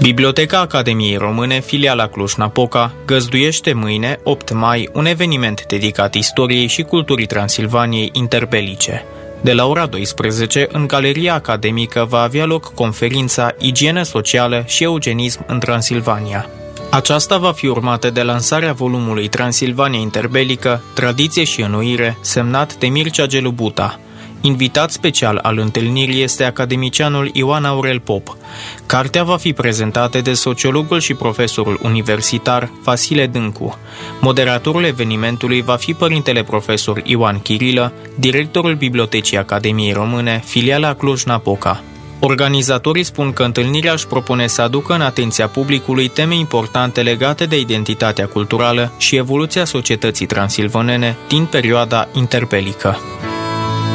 Biblioteca Academiei Române, filiala Cluj-Napoca, găzduiește mâine, 8 mai, un eveniment dedicat istoriei și culturii Transilvaniei interbelice. De la ora 12, în Galeria Academică va avea loc conferința Igienă socială și eugenism în Transilvania. Aceasta va fi urmată de lansarea volumului Transilvania interbelică, tradiție și înnoire, semnat de Mircea Gelubuta. Invitat special al întâlnirii este academicianul Ioan Aurel Pop. Cartea va fi prezentată de sociologul și profesorul universitar Vasile Dâncu. Moderatorul evenimentului va fi părintele profesor Ioan Chirilă, directorul Bibliotecii Academiei Române, filiala Cluj-Napoca. Organizatorii spun că întâlnirea își propune să aducă în atenția publicului teme importante legate de identitatea culturală și evoluția societății transilvanene din perioada interbelică.